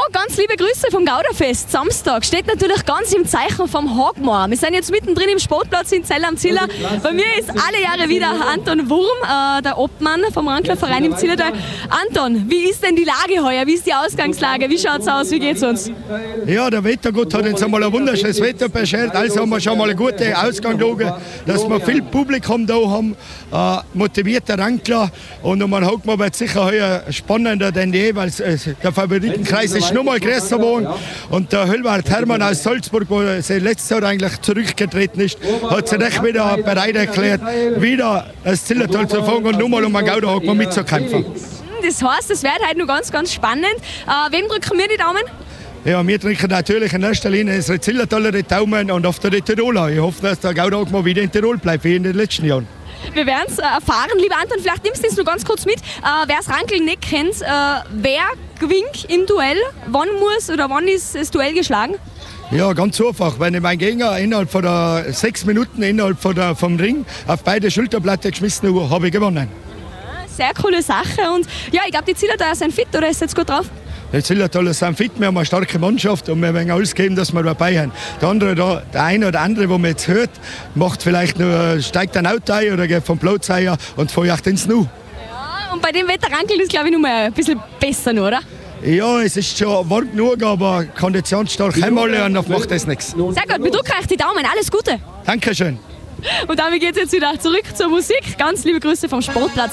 ganz liebe Grüße vom Gauderfest. Samstag steht natürlich ganz im Zeichen vom Hagmar. Wir sind jetzt mittendrin im Sportplatz in Zell am Ziller. Bei mir ist alle Jahre wieder Anton Wurm, der Obmann vom Ranklerverein im Zillertal. Anton, wie ist denn die Lage heuer? Wie ist die Ausgangslage? Wie schaut es aus? Wie geht's uns? Ja, der Wettergott hat uns einmal ein wunderschönes Wetter beschert. Also haben wir schon mal eine gute Ausgangslage, dass wir viel Publikum da haben, motivierte Rankler. Und man hat mal sicher heuer spannender denn je, weil der Favoritenkreis ist noch mal größer geworden. Und der Höllwart Hermann aus Salzburg, der letztes Jahr eigentlich zurückgetreten ist, hat sich echt wieder bereit erklärt, wieder das Zillertal zu fangen und nochmal um einen Gauderhagmar mitzukämpfen. Das heißt, es wird heute noch ganz, ganz spannend. Wem drücken wir die Daumen? Ja, wir drücken natürlich in erster Linie unsere Zillertaler die Daumen und auf der Tiroler. Ich hoffe, dass der Gauderhagmar wieder in Tirol bleibt, wie in den letzten Jahren. Wir werden es erfahren. Lieber Anton, vielleicht nimmst du uns noch ganz kurz mit. Wer das Rankeln nicht kennt, wer gewinnt im Duell? Wann muss oder wann ist das Duell geschlagen? Ja, ganz einfach. Wenn ich meinen Gegner innerhalb von 6 Minuten vom Ring auf beide Schulterplatte geschmissen habe, habe ich gewonnen. Sehr coole Sache. Und ja, ich glaube, die Zillertaler sind fit, oder ist jetzt gut drauf? Die Zillertaler sind fit, wir haben eine starke Mannschaft und wir werden alles geben, dass wir dabei haben. Der andere, der eine oder andere, der man jetzt hört, macht vielleicht nur, steigt ein Auto ein oder geht vom Platz ein und fährt ins Nu. Ja, und bei dem Wetter rankelt ist, glaube ich, noch mal ein bisschen besser, oder? Ja, es ist schon warm genug, aber konditionsstark einmal und dann macht das nichts. Sehr gut, wir drücken euch die Daumen. Alles Gute. Dankeschön. Und damit geht es jetzt wieder zurück zur Musik. Ganz liebe Grüße vom Sportplatz.